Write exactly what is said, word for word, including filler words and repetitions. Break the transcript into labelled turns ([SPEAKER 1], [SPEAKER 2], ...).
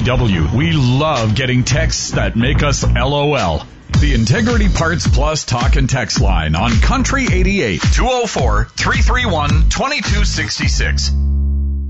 [SPEAKER 1] C W. We love getting texts that make us LOL. The Integrity Parts Plus talk and text line on Country eighty-eight, two oh four, three three one, two two six six.